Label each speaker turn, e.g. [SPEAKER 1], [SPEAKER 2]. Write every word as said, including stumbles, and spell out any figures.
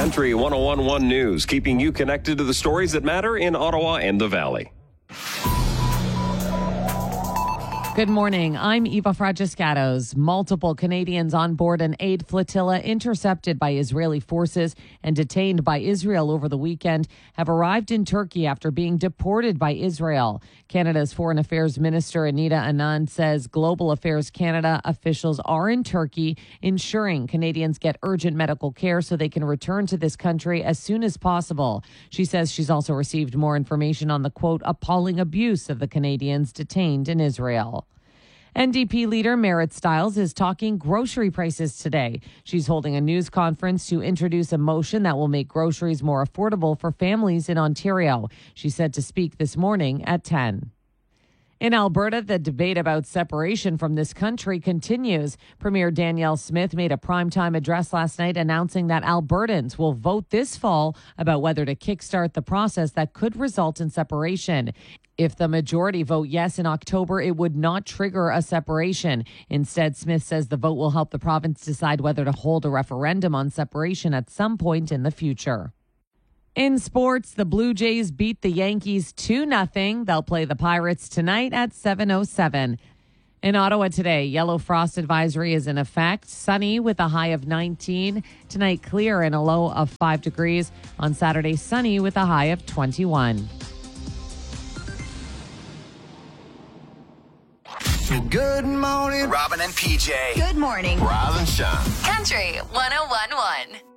[SPEAKER 1] Country one oh one point one News, keeping you connected to the stories that matter in Ottawa and the Valley.
[SPEAKER 2] Good morning. I'm Eva Fragiscatos. Multiple Canadians on board an aid flotilla intercepted by Israeli forces and detained by Israel over the weekend have arrived in Turkey after being deported by Israel. Canada's Foreign Affairs Minister Anita Anand says Global Affairs Canada officials are in Turkey ensuring Canadians get urgent medical care so they can return to this country as soon as possible. She says she's also received more information on the, quote, appalling abuse of the Canadians detained in Israel. N D P leader Marit Stiles is talking grocery prices today. She's holding a news conference to introduce a motion that will make groceries more affordable for families in Ontario. She's set to speak this morning at ten. In Alberta, the debate about separation from this country continues. Premier Danielle Smith made a primetime address last night announcing that Albertans will vote this fall about whether to kickstart the process that could result in separation. If the majority vote yes in October, it would not trigger a separation. Instead, Smith says the vote will help the province decide whether to hold a referendum on separation at some point in the future. In sports, the Blue Jays beat the Yankees two nothing. They'll play the Pirates tonight at seven oh seven. In Ottawa today, yellow frost advisory is in effect. Sunny with a high of nineteen. Tonight, clear and a low of five degrees. On Saturday, sunny with a high of twenty-one.
[SPEAKER 3] Good morning, Robin and P J.
[SPEAKER 4] Good morning,
[SPEAKER 3] Rob and Sean.
[SPEAKER 4] Country one oh one point one.